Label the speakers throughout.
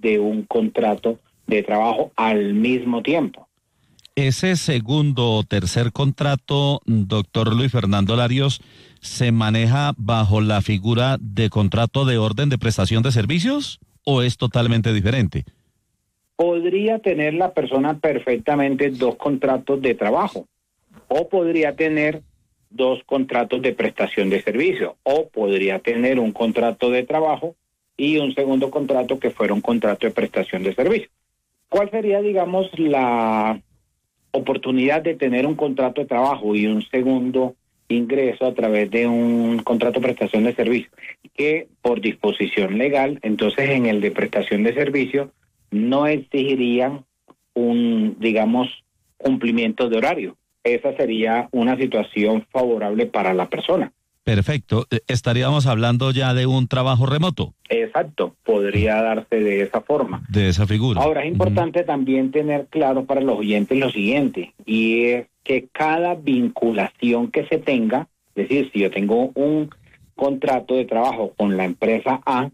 Speaker 1: de un contrato de trabajo al mismo tiempo.
Speaker 2: Ese segundo o tercer contrato, doctor Luis Fernando Larios, ¿se maneja bajo la figura de contrato de orden de prestación de servicios o es totalmente diferente?
Speaker 1: Podría tener la persona perfectamente 2 contratos de trabajo, o podría tener 2 contratos de prestación de servicio, o podría tener un contrato de trabajo y un segundo contrato que fuera un contrato de prestación de servicio. ¿Cuál sería, digamos, la oportunidad de tener un contrato de trabajo y un segundo ingreso a través de un contrato de prestación de servicio? Que por disposición legal, entonces en el de prestación de servicio no exigirían un, digamos, cumplimiento de horario. Esa sería una situación favorable para la persona.
Speaker 2: Perfecto. Estaríamos hablando ya de un trabajo remoto.
Speaker 1: Exacto, podría darse de esa forma.
Speaker 2: De esa figura.
Speaker 1: Ahora, es importante también tener claro para los oyentes lo siguiente, y es que cada vinculación que se tenga, es decir, si yo tengo un contrato de trabajo con la empresa A,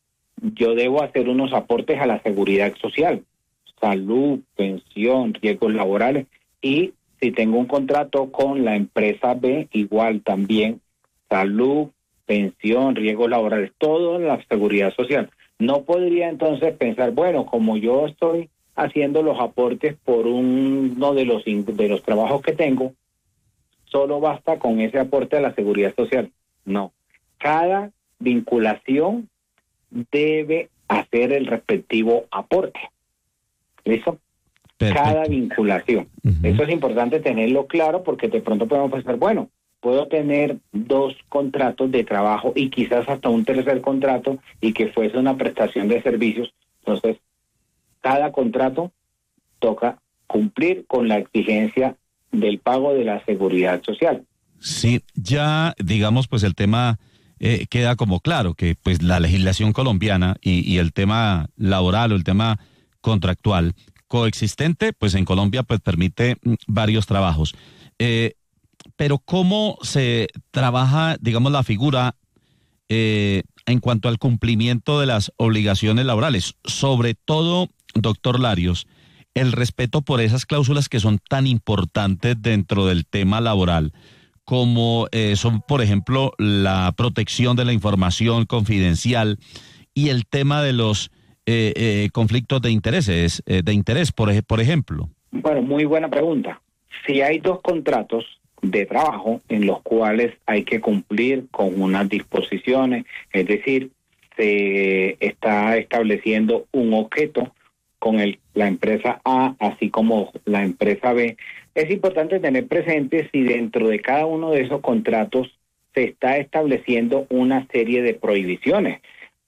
Speaker 1: yo debo hacer unos aportes a la seguridad social, salud, pensión, riesgos laborales, y si tengo un contrato con la empresa B, igual también salud, pensión, riesgos laborales, todo en la seguridad social. No podría entonces pensar, bueno, como yo estoy haciendo los aportes por uno de los trabajos que tengo, solo basta con ese aporte a la seguridad social. No, cada vinculación debe hacer el respectivo aporte. ¿Listo?
Speaker 2: Perfecto.
Speaker 1: Cada vinculación. Eso es importante tenerlo claro porque de pronto podemos pensar, bueno, puedo tener 2 contratos de trabajo y quizás hasta un tercer contrato y que fuese una prestación de servicios. Entonces, cada contrato toca cumplir con la exigencia del pago de la seguridad social.
Speaker 2: Sí, ya digamos pues el tema queda como claro que pues la legislación colombiana y el tema laboral o el tema contractual coexistente pues en Colombia pues permite varios trabajos. Pero ¿cómo se trabaja, digamos, la figura en cuanto al cumplimiento de las obligaciones laborales? Sobre todo, doctor Larios, el respeto por esas cláusulas que son tan importantes dentro del tema laboral, como son, por ejemplo, la protección de la información confidencial y el tema de los conflictos de intereses, de interés, por ejemplo.
Speaker 1: Bueno, muy buena pregunta. Si hay 2 contratos de trabajo en los cuales hay que cumplir con unas disposiciones, es decir, se está estableciendo un objeto con la empresa A, así como la empresa B, es importante tener presente si dentro de cada uno de esos contratos se está estableciendo una serie de prohibiciones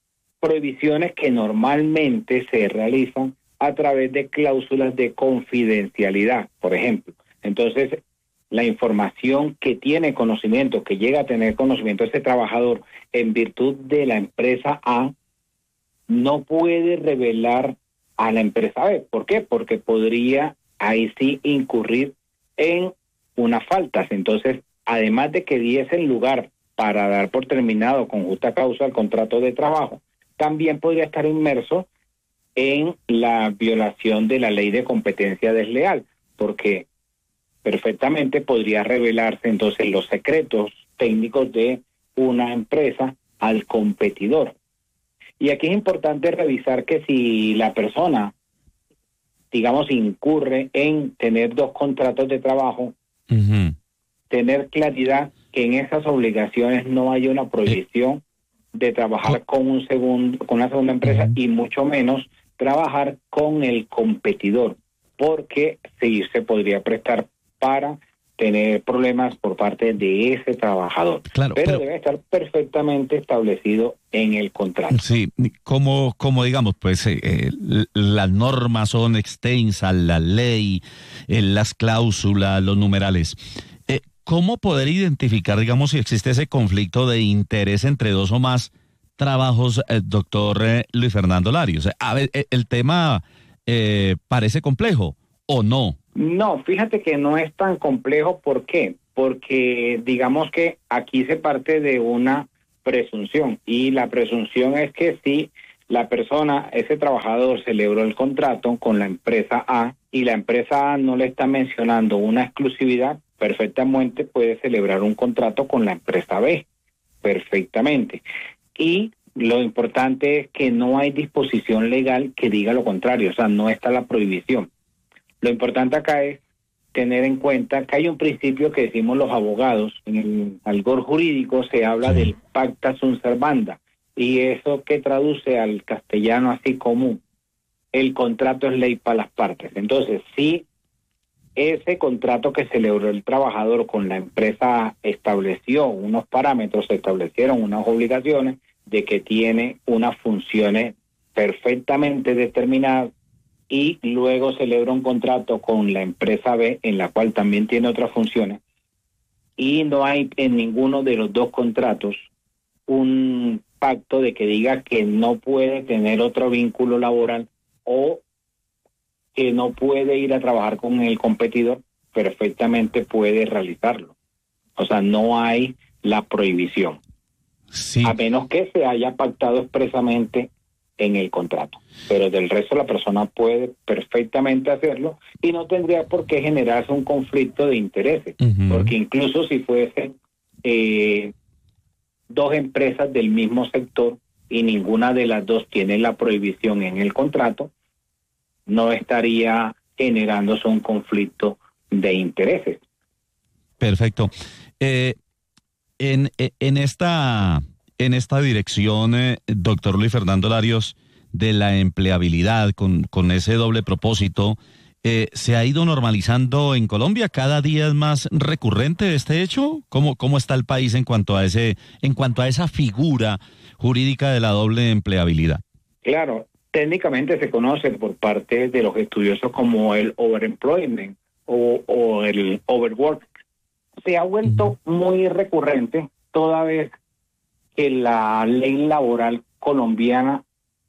Speaker 1: que normalmente se realizan a través de cláusulas de confidencialidad, por ejemplo. Entonces, la información que tiene conocimiento, que llega a tener conocimiento ese trabajador en virtud de la empresa A, no puede revelar a la empresa B. ¿Por qué? Porque podría ahí sí incurrir en unas faltas. Entonces, además de que diesen lugar para dar por terminado con justa causa el contrato de trabajo, también podría estar inmerso en la violación de la ley de competencia desleal, porque perfectamente podría revelarse entonces los secretos técnicos de una empresa al competidor. Y aquí es importante revisar que si la persona, digamos, incurre en tener 2 contratos de trabajo, tener claridad que en esas obligaciones no hay una prohibición de trabajar con una segunda empresa y mucho menos trabajar con el competidor, porque sí se podría prestar para tener problemas por parte de ese trabajador.
Speaker 2: Claro,
Speaker 1: pero debe estar perfectamente establecido en el contrato.
Speaker 2: Sí, como digamos, pues las normas son extensas, la ley, las cláusulas, los numerales. ¿Cómo poder identificar, digamos, si existe ese conflicto de interés entre 2 o más trabajos, doctor Luis Fernando Larios? A ver, el tema parece complejo, ¿o no?
Speaker 1: No, fíjate que no es tan complejo. ¿Por qué? Porque digamos que aquí se parte de una presunción, y la presunción es que si la persona, ese trabajador celebró el contrato con la empresa A y la empresa A no le está mencionando una exclusividad, perfectamente puede celebrar un contrato con la empresa B, perfectamente. Y lo importante es que no hay disposición legal que diga lo contrario, o sea, no está la prohibición. Lo importante acá es tener en cuenta que hay un principio que decimos los abogados, en el algor jurídico se habla del pacta sunt servanda, y eso que traduce al castellano así común, el contrato es ley para las partes. Entonces, si ese contrato que celebró el trabajador con la empresa estableció unos parámetros, se establecieron unas obligaciones de que tiene unas funciones perfectamente determinadas, y luego celebra un contrato con la empresa B, en la cual también tiene otras funciones, y no hay en ninguno de los dos contratos un pacto de que diga que no puede tener otro vínculo laboral o que no puede ir a trabajar con el competidor, perfectamente puede realizarlo. O sea, no hay la prohibición,
Speaker 2: Sí.
Speaker 1: a menos que se haya pactado expresamente en el contrato. Pero del resto la persona puede perfectamente hacerlo y no tendría por qué generarse un conflicto de intereses, porque incluso si fuesen dos empresas del mismo sector y ninguna de las dos tiene la prohibición en el contrato, no estaría generándose un conflicto de intereses.
Speaker 2: Perfecto. En esta dirección, doctor Luis Fernando Larios, de la empleabilidad con ese doble propósito, ¿se ha ido normalizando en Colombia? ¿Cada día es más recurrente este hecho? ¿Cómo está el país en cuanto a esa figura jurídica de la doble empleabilidad?
Speaker 1: Claro, técnicamente se conoce por parte de los estudiosos como el overemployment o el overwork. Se ha vuelto muy recurrente toda vez que la ley laboral colombiana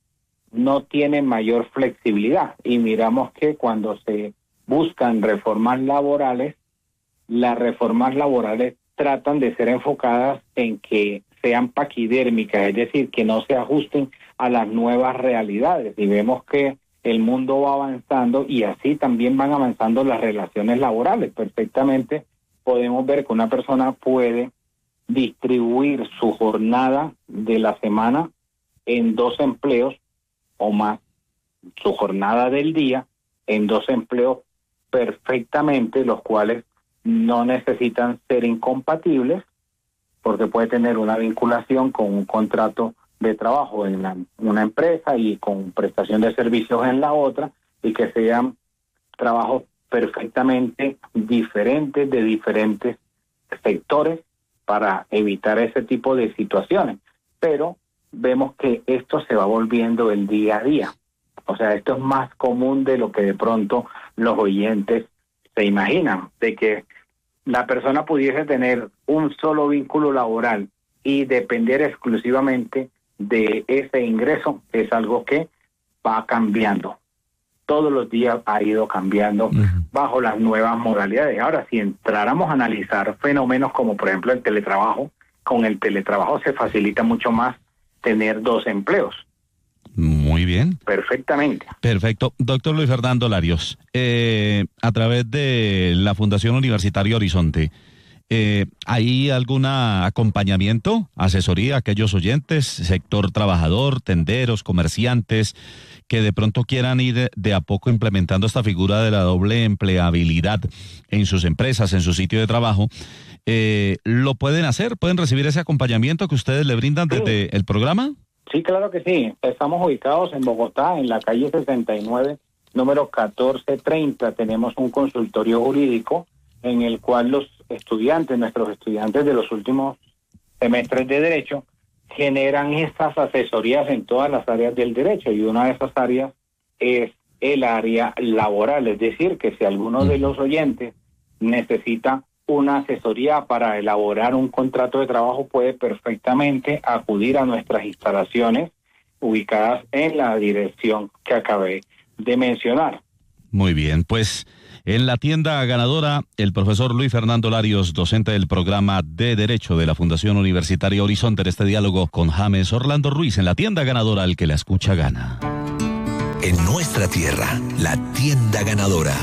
Speaker 1: no tiene mayor flexibilidad, y miramos que cuando se buscan reformas laborales, las reformas laborales tratan de ser enfocadas en que sean paquidérmicas, es decir, que no se ajusten a las nuevas realidades, y vemos que el mundo va avanzando y así también van avanzando las relaciones laborales. Perfectamente podemos ver que una persona puede distribuir su jornada de la semana en 2 empleos o más, su jornada del día en 2 empleos perfectamente, los cuales no necesitan ser incompatibles, porque puede tener una vinculación con un contrato de trabajo en una empresa y con prestación de servicios en la otra, y que sean trabajos perfectamente diferentes de diferentes sectores para evitar ese tipo de situaciones. Pero vemos que esto se va volviendo el día a día. O sea, esto es más común de lo que de pronto los oyentes se imaginan, de que la persona pudiese tener un solo vínculo laboral y depender exclusivamente de ese ingreso. Es algo que va cambiando. Todos los días ha ido cambiando bajo las nuevas modalidades. Ahora, si entráramos a analizar fenómenos como por ejemplo el teletrabajo, con el teletrabajo se facilita mucho más tener 2 empleos.
Speaker 2: Muy bien.
Speaker 1: Perfectamente.
Speaker 2: Perfecto. Doctor Luis Fernando Larios, a través de la Fundación Universitaria Horizonte, ¿hay algún acompañamiento, asesoría a aquellos oyentes, sector trabajador, tenderos, comerciantes, que de pronto quieran ir de a poco implementando esta figura de la doble empleabilidad en sus empresas, en su sitio de trabajo? ¿Lo pueden hacer? ¿Pueden recibir ese acompañamiento que ustedes le brindan desde el programa?
Speaker 1: Sí, claro que sí. Estamos ubicados en Bogotá, en la calle 69, número 1430. Tenemos un consultorio jurídico en el cual los estudiantes, nuestros estudiantes de los últimos semestres de Derecho, generan estas asesorías en todas las áreas del derecho, y una de esas áreas es el área laboral. Es decir, que si alguno de los oyentes necesita una asesoría para elaborar un contrato de trabajo, puede perfectamente acudir a nuestras instalaciones ubicadas en la dirección que acabé de mencionar.
Speaker 2: Muy bien, pues En la tienda ganadora, el profesor Luis Fernando Larios, docente del programa de Derecho de la Fundación Universitaria Horizonte, en este diálogo con James Orlando Ruiz. En la tienda ganadora, el que la escucha gana.
Speaker 3: En nuestra tierra, la tienda ganadora.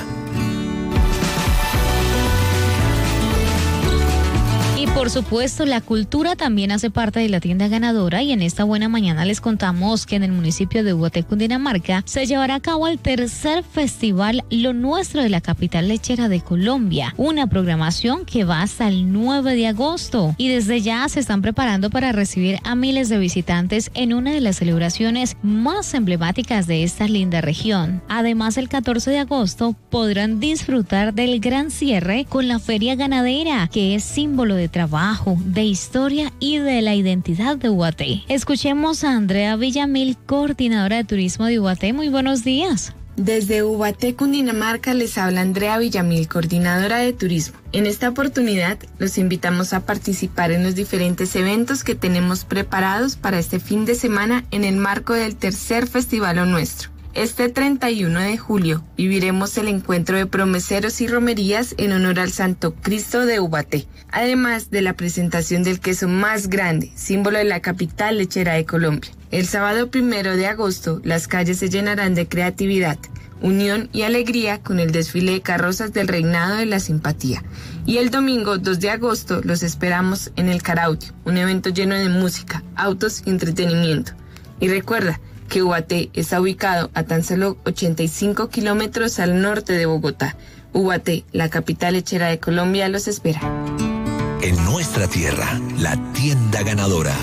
Speaker 4: Y por supuesto, la cultura también hace parte de la tienda ganadora, y en esta buena mañana les contamos que en el municipio de Ubaté, Cundinamarca, se llevará a cabo el tercer festival Lo Nuestro de la capital lechera de Colombia, una programación que va hasta el 9 de agosto y desde ya se están preparando para recibir a miles de visitantes en una de las celebraciones más emblemáticas de esta linda región. Además, el 14 de agosto podrán disfrutar del gran cierre con la feria ganadera, que es símbolo de trabajo, de historia y de la identidad de Ubaté. Escuchemos a Andrea Villamil, coordinadora de turismo de Ubaté. Muy buenos días.
Speaker 5: Desde Ubaté, Cundinamarca, les habla Andrea Villamil, coordinadora de turismo. En esta oportunidad, los invitamos a participar en los diferentes eventos que tenemos preparados para este fin de semana en el marco del tercer Festival Lo Nuestro. Este 31 de julio viviremos el encuentro de promeseros y romerías en honor al Santo Cristo de Ubaté, además de la presentación del queso más grande, símbolo de la capital lechera de Colombia. El sábado 1 de agosto, las calles se llenarán de creatividad, unión y alegría con el desfile de carrozas del Reinado de la Simpatía. Y el domingo 2 de agosto los esperamos en el Caraudio, un evento lleno de música, autos y entretenimiento. Y recuerda que Ubaté está ubicado a tan solo 85 kilómetros al norte de Bogotá. Ubaté, la capital lechera de Colombia, los espera.
Speaker 3: En nuestra tierra, la tienda ganadora.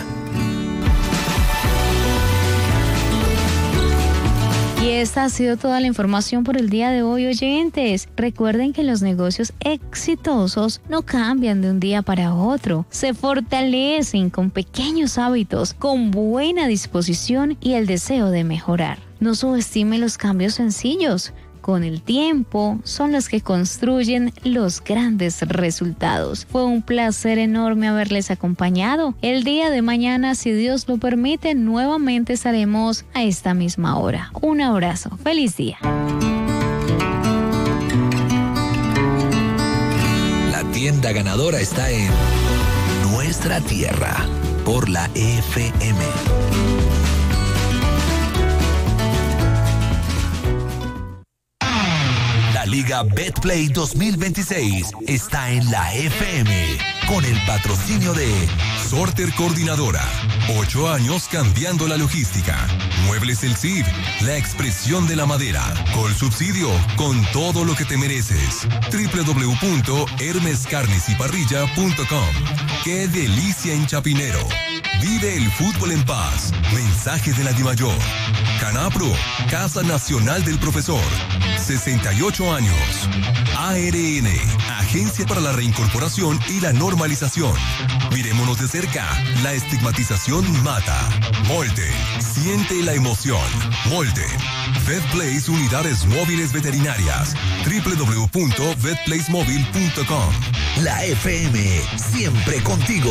Speaker 4: Y esta ha sido toda la información por el día de hoy, oyentes. Recuerden que los negocios exitosos no cambian de un día para otro. Se fortalecen con pequeños hábitos, con buena disposición y el deseo de mejorar. No subestime los cambios sencillos. Con el tiempo son los que construyen los grandes resultados. Fue un placer enorme haberles acompañado. El día de mañana, si Dios lo permite, nuevamente estaremos a esta misma hora. Un abrazo. Feliz día.
Speaker 3: La tienda ganadora está en nuestra tierra por la FM. La Liga Betplay 2026 está en la FM con el patrocinio de Sorter Coordinadora. 8 años cambiando la logística. Muebles El Cid, la expresión de la madera. Colsubsidio, con todo lo que te mereces. www.hermescarnesyparrilla.com. ¡Qué delicia en Chapinero! Vive el fútbol en paz. Mensaje de la DIMAYOR. Canapro, Casa Nacional del Profesor. 68 años. ARN, Agencia para la Reincorporación y la Normalización. Miremonos de cerca. La estigmatización mata. Molten, siente la emoción. Molten. VetPlace Unidades Móviles Veterinarias. www.vetplacemobile.com. La FM, siempre contigo.